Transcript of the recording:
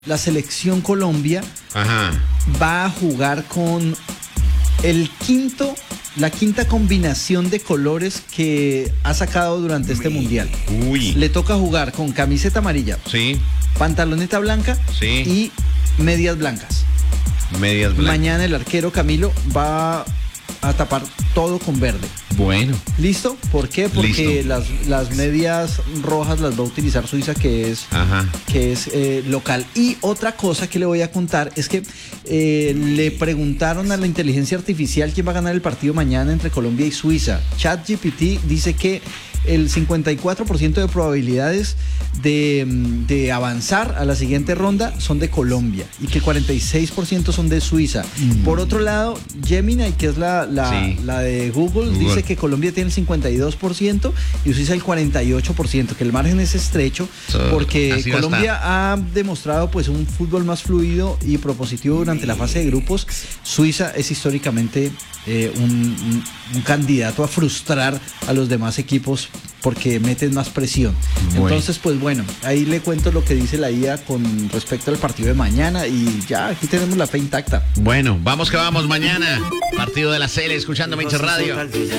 La selección Colombia Ajá. va a jugar con la quinta combinación de colores que ha sacado durante este mundial. Uy. Le toca jugar con camiseta amarilla, Sí, pantaloneta blanca sí. y medias blancas. Medias blancas. Mañana el arquero Camilo va a tapar todo con verde. Bueno. ¿Listo? ¿Por qué? Porque Listo. las medias rojas las va a utilizar Suiza, que es Ajá. local. Y otra cosa que le voy a contar es que le preguntaron a la inteligencia artificial quién va a ganar el partido mañana entre Colombia y Suiza. ChatGPT dice que el 54% de probabilidades de avanzar a la siguiente ronda son de Colombia y que el 46% son de Suiza. Por otro lado, Gemini, que es la de Google, dice que Colombia tiene el 52% y Suiza el 48%, que el margen es estrecho porque así va a Colombia ha demostrado pues un fútbol más fluido y propositivo durante la fase de grupos. Suiza es históricamente un candidato a frustrar a los demás equipos porque meten más presión. Bueno. Entonces, pues bueno, ahí le cuento lo que dice la IA con respecto al partido de mañana y ya, aquí tenemos la fe intacta. Bueno, vamos que vamos mañana. Partido de la Sele, escuchando Minche Radio.